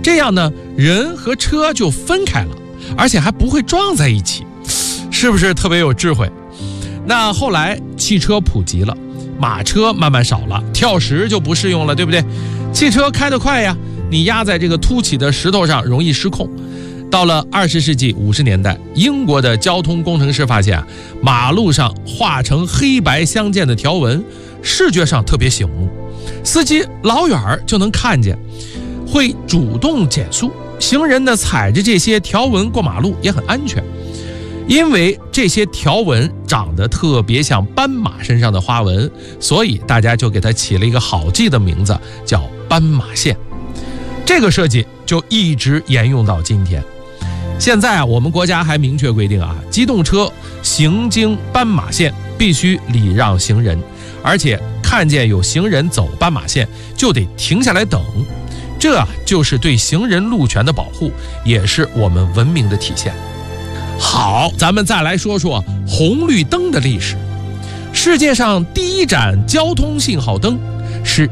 这样呢，人和车就分开了，而且还不会撞在一起，是不是特别有智慧？那后来汽车普及了，马车慢慢少了，跳石就不适用了，对不对？汽车开得快呀，你压在这个凸起的石头上容易失控。到了20世纪50年代，英国的交通工程师发现马路上画成黑白相间的条纹，视觉上特别醒目，司机老远就能看见，会主动减速，行人呢踩着这些条纹过马路也很安全。因为这些条纹长得特别像斑马身上的花纹，所以大家就给它起了一个好记的名字，叫斑马线。这个设计就一直沿用到今天。现在我们国家还明确规定机动车行经斑马线必须礼让行人，而且看见有行人走斑马线就得停下来等。这就是对行人路权的保护，也是我们文明的体现。好，咱们再来说说红绿灯的历史。世界上第一盏交通信号灯是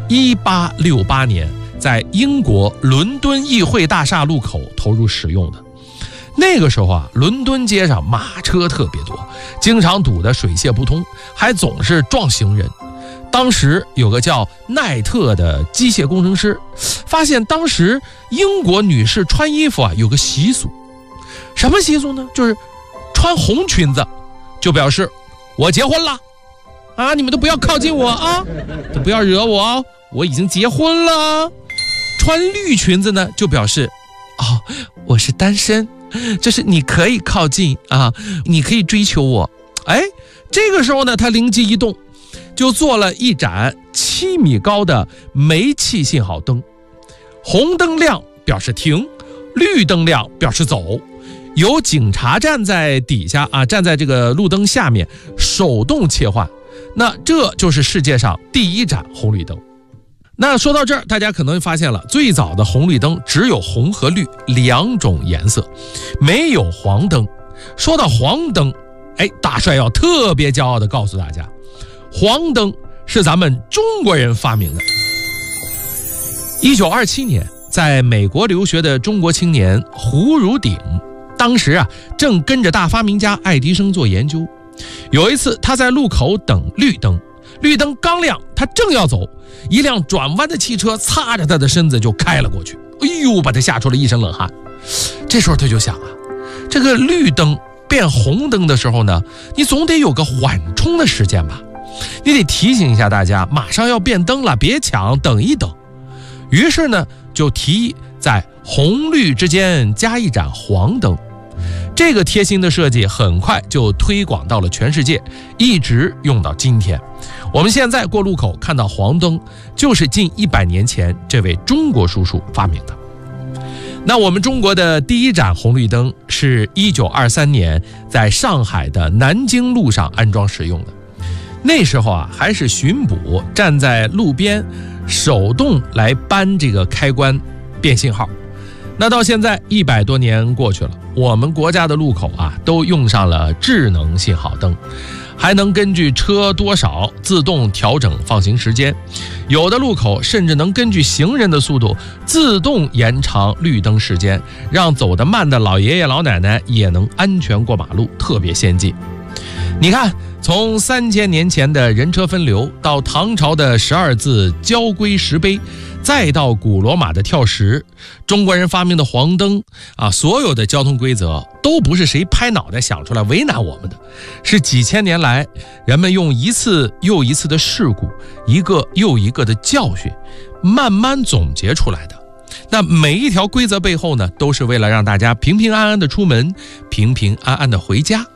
1868年在英国伦敦议会大厦路口投入使用的。那个时候伦敦街上马车特别多，经常堵得水泄不通，还总是撞行人。当时有个叫奈特的机械工程师发现，当时英国女士穿衣服有个习俗。什么习俗呢？就是穿红裙子，就表示我结婚了你们都不要靠近我都不要惹我我已经结婚了。穿绿裙子呢，就表示我是单身，就是你可以靠近你可以追求我。这个时候呢，他灵机一动，就做了一盏7米高的煤气信号灯。红灯亮表示停，绿灯亮表示走。有警察站在底下站在这个路灯下面手动切换。那这就是世界上第一盏红绿灯。那说到这儿，大家可能发现了，最早的红绿灯只有红和绿2种颜色，没有黄灯。说到黄灯，大帅要特别骄傲地告诉大家，黄灯是咱们中国人发明的。1927年，在美国留学的中国青年胡汝鼎，当时正跟着大发明家爱迪生做研究。有一次他在路口等绿灯，绿灯刚亮，他正要走，一辆转弯的汽车擦着他的身子就开了过去，把他吓出了一身冷汗。这时候他就想这个绿灯变红灯的时候呢，你总得有个缓冲的时间吧，你得提醒一下大家马上要变灯了，别抢，等一等。于是呢，就提议在红绿之间加一盏黄灯。这个贴心的设计很快就推广到了全世界，一直用到今天。我们现在过路口看到黄灯，就是近100年前这位中国叔叔发明的。那我们中国的第一盏红绿灯是1923年在上海的南京路上安装使用的。那时候还是巡捕站在路边手动来扳这个开关变信号。那到现在100多年过去了，我们国家的路口都用上了智能信号灯，还能根据车多少自动调整放行时间，有的路口甚至能根据行人的速度自动延长绿灯时间，让走得慢的老爷爷老奶奶也能安全过马路，特别先进。你看，从3000年前的人车分流，到唐朝的12字交规石碑，再到古罗马的跳石，中国人发明的黄灯所有的交通规则都不是谁拍脑袋想出来为难我们的，是几千年来人们用一次又一次的事故，一个又一个的教训，慢慢总结出来的。那每一条规则背后呢，都是为了让大家平平安安的出门，平平安安的回家。